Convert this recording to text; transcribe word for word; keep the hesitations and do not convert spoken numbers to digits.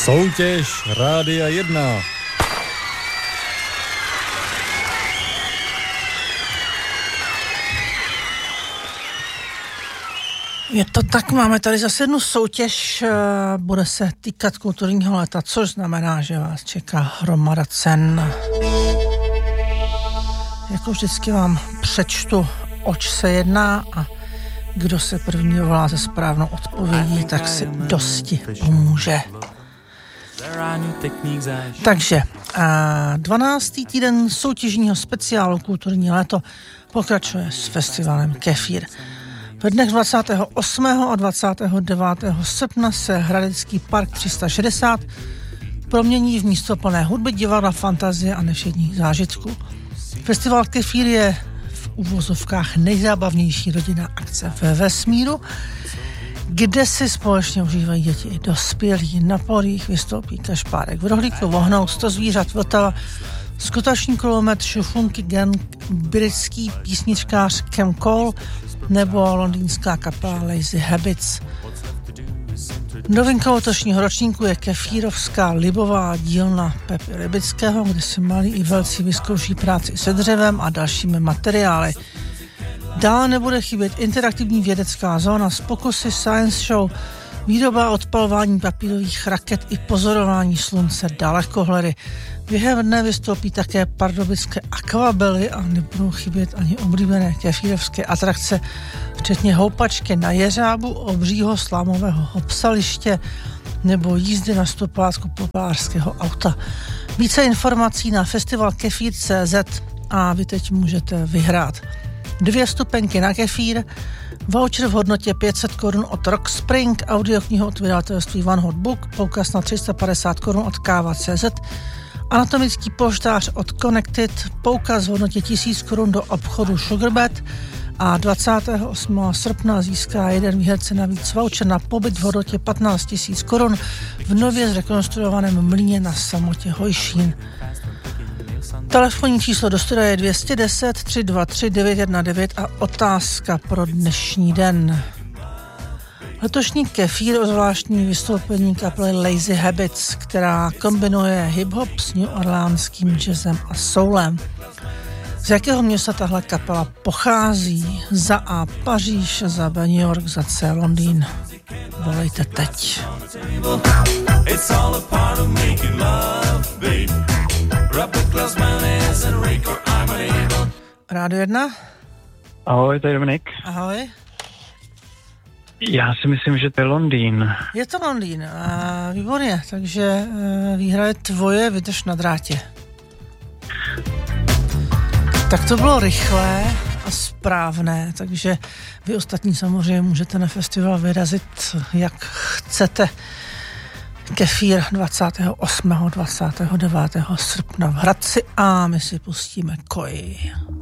Soutěž Rádia jedna. Je to tak, máme tady zase jednu soutěž, bude se týkat kulturního léta, což znamená, že vás čeká hromada cen. Jako vždycky vám přečtu, oč se jedná a kdo se první volá se správnou odpovědí, tak si dosti pomůže. Takže dvanáctý týden soutěžního speciálu Kulturní léto pokračuje s festivalem Kefír. Ve dnech dvacátého osmého a dvacátého devátého srpna se Hradecký park tři sta šedesát promění v místo plné hudby, divadla, fantazie a nevšedních zážitků. Festival Kefír je v uvozovkách nejzábavnější rodinná akce ve vesmíru, kde si společně užívají děti i dospělí. Na polích vystoupí Kašpárek v rohlíku, vohnou sto zvířat Vltava, skutační kulomet, šufunky gang, britský písničkář Cam Cole nebo londýnská kapela Lazy Habits. Novinkou letošního ročníku je kefírovská libová dílna Pepy Rybického, kde se malí i velcí vyzkouší práci se dřevem a dalšími materiály. Dále nebude chybět interaktivní vědecká zóna s pokusy, science show, výroba a odpalování papírových raket i pozorování slunce dalekohledy. Během dne vystoupí také pardubické akvabely a nebudou chybět ani oblíbené kefírovské atrakce, včetně houpačky na jeřábu, obřího slámového hopsaliště nebo jízdy na stopátku popářského auta. Více informací na festival kefír tečka cé zet a vy teď můžete vyhrát dvě stupenky na kefír, voucher v hodnotě pět set korun od Rock Spring, audioknihu od vydavatelství One Hot Book, poukaz na tři sta padesát korun od káva tečka cé zet, anatomický polštář od Connected, poukaz v hodnotě tisíc korun do obchodu Sugarbet a dvacátého osmého srpna získá jeden výherce navíc voucher na pobyt v hodnotě patnáct tisíc korun v nově zrekonstruovaném mlýně na Samotě Hojšín. Telefonní číslo do studia je dvě stě deset, tři dva tři, devět jedna devět a otázka pro dnešní den. Letošní Kefír o zvláštní vystoupení kapely Lazy Habits, která kombinuje hip-hop s New Orleanským jazzem a soulem. Z jakého města tahle kapela pochází? Za A Paříž, za B New York, za C Londýn. Volejte teď. Rádio jedna. Ahoj, to je Dominik. Ahoj. Já si myslím, že to je Londýn. Je to Londýn, a výborně, takže výhra je tvoje, vydrž na drátě. Tak to bylo rychlé a správné, takže vy ostatní samozřejmě můžete na festival vyrazit, jak chcete. Kefír dvacátého osmého a dvacátého devátého srpna v Hradci a my si pustíme Koji.